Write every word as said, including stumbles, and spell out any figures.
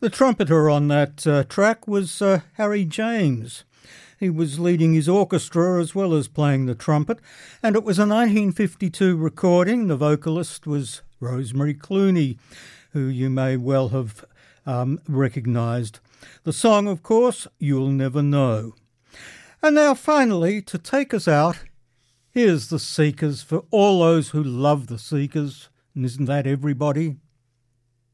The trumpeter on that uh, track was uh, Harry James. He was leading his orchestra as well as playing the trumpet, and it was a nineteen fifty-two recording. The vocalist was Rosemary Clooney, who you may well have um, recognised. The song, of course, You'll Never Know. And now finally, to take us out, here's the Seekers for all those who love the Seekers, and isn't that everybody?